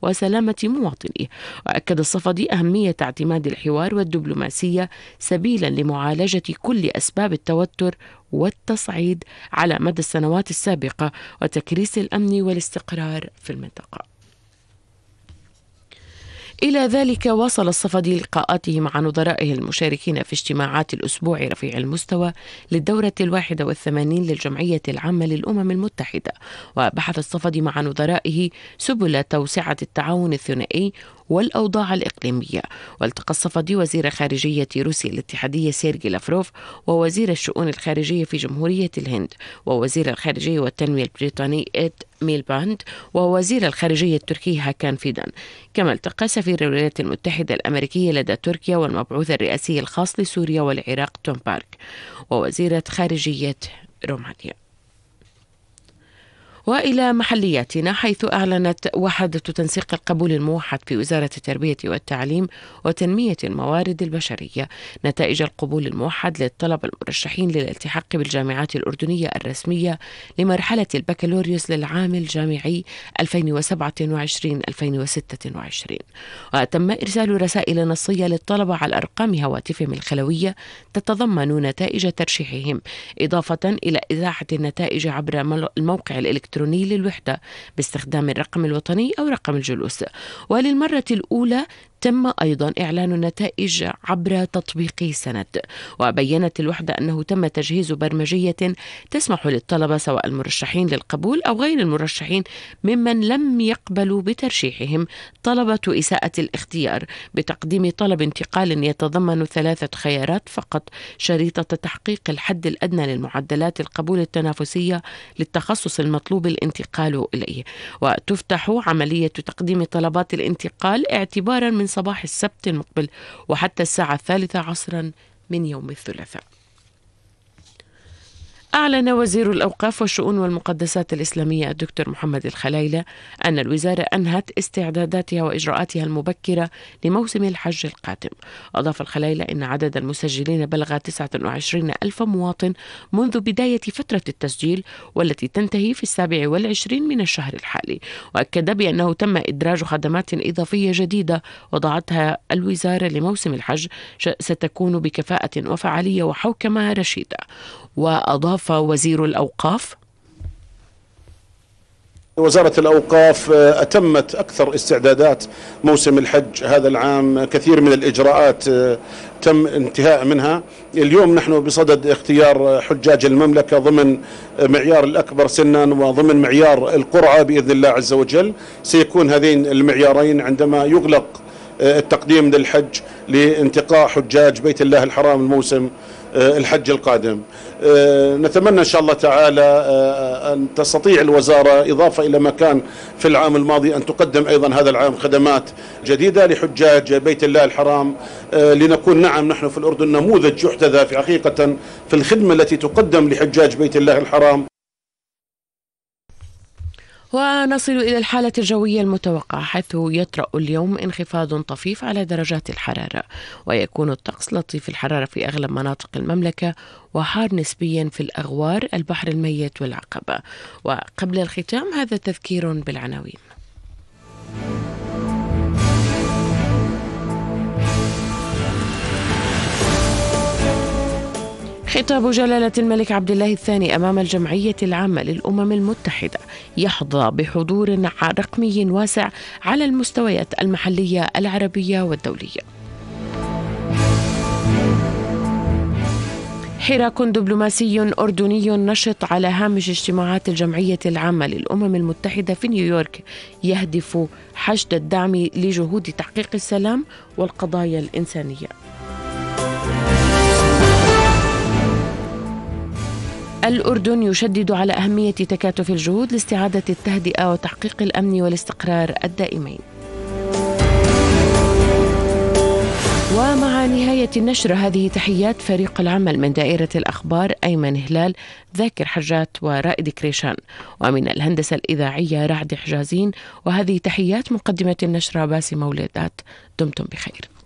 وسلامة مواطنيه. وأكد الصفدي أهمية اعتماد الحوار والدبلوماسية سبيلا لمعالجة كل أسباب التوتر والتصعيد على مدى السنوات السابقة وتكريس الأمن والاستقرار في المنطقة. إلى ذلك واصل الصفدي لقاءاته مع نظرائه المشاركين في اجتماعات الأسبوع رفيع المستوى للدورة 81 للجمعية العامة للأمم المتحدة. وبحث الصفدي مع نظرائه سبل توسعة التعاون الثنائي والأوضاع الإقليمية. والتقى الصفدي وزير خارجية روسيا الاتحادية سيرجي لافروف ووزير الشؤون الخارجية في جمهورية الهند ووزير الخارجية والتنمية البريطاني إد ميلباند ووزير الخارجية التركي هاكان فيدان. كما التقى سفير الولايات المتحدة الأمريكية لدى تركيا والمبعوث الرئاسي الخاص لسوريا والعراق توم بارك ووزيرة خارجية رومانيا. وإلى محلياتنا، حيث أعلنت وحدة تنسيق القبول الموحد في وزارة التربية والتعليم وتنمية الموارد البشرية نتائج القبول الموحد للطلبة المرشحين للالتحاق بالجامعات الأردنية الرسمية لمرحلة البكالوريوس للعام الجامعي 2027-2026. وتم إرسال رسائل نصية للطلبة على أرقام هواتفهم الخلوية تتضمن نتائج ترشيحهم، إضافة إلى إذاعة النتائج عبر الموقع الإلكتروني للوحدة باستخدام الرقم الوطني أو رقم الجلوس. وللمرة الأولى تم أيضا إعلان النتائج عبر تطبيق سند. وبيّنت الوحدة أنه تم تجهيز برمجية تسمح للطلبة سواء المرشحين للقبول أو غير المرشحين ممن لم يقبلوا بترشيحهم طلبة إساءة الاختيار بتقديم طلب انتقال يتضمن 3 خيارات فقط: شريطة تحقيق الحد الأدنى للمعدلات القبول التنافسية للتخصص المطلوب الانتقال إليه. وتفتح عملية تقديم طلبات الانتقال اعتبارا من صباح السبت المقبل وحتى الساعة 3 عصرا من يوم الثلاثاء. أعلن وزير الأوقاف والشؤون والمقدسات الإسلامية الدكتور محمد الخلايلة أن الوزارة أنهت استعداداتها وإجراءاتها المبكرة لموسم الحج القادم. أضاف الخلايلة أن عدد المسجلين بلغ 29 ألف مواطن منذ بداية فترة التسجيل والتي تنتهي في 27 من الشهر الحالي. وأكد بأنه تم إدراج خدمات إضافية جديدة وضعتها الوزارة لموسم الحج ستكون بكفاءة وفعالية وحوكمة رشيدة. وأضاف وزير الأوقاف: وزارة الأوقاف أتمت أكثر استعدادات موسم الحج هذا العام. كثير من الإجراءات تم انتهاء منها. اليوم نحن بصدد اختيار حجاج المملكة ضمن معيار الأكبر سنا وضمن معيار القرعة بإذن الله عز وجل. سيكون هذين المعيارين عندما يغلق التقديم للحج لانتقاء حجاج بيت الله الحرام الموسم الحج القادم. نتمنى إن شاء الله تعالى أن تستطيع الوزارة إضافة إلى ما كان في العام الماضي أن تقدم أيضا هذا العام خدمات جديدة لحجاج بيت الله الحرام، لنكون نحن في الأردن نموذج يحتذى في حقيقة في الخدمة التي تقدم لحجاج بيت الله الحرام. ونصل إلى الحالة الجوية المتوقعة، حيث يطرأ اليوم انخفاض طفيف على درجات الحرارة، ويكون الطقس لطيف الحرارة في أغلب مناطق المملكة وحار نسبيا في الأغوار، البحر الميت والعقبة. وقبل الختام هذا تذكير بالعناوين. خطاب جلالة الملك عبد الله الثاني أمام الجمعية العامة للأمم المتحدة يحظى بحضور رقمي واسع على المستويات المحلية العربية والدولية. حراك دبلوماسي أردني نشط على هامش اجتماعات الجمعية العامة للأمم المتحدة في نيويورك يهدف حشد الدعم لجهود تحقيق السلام والقضايا الإنسانية. الأردن يشدد على أهمية تكاتف الجهود لاستعادة التهدئة وتحقيق الأمن والاستقرار الدائمين. ومع نهاية النشر هذه تحيات فريق العمل من دائرة الأخبار أيمن هلال، ذاكر حجات ورائد كريشان، ومن الهندسة الإذاعية رعد حجازين، وهذه تحيات مقدمة النشرة باسم مولدات. دمتم بخير.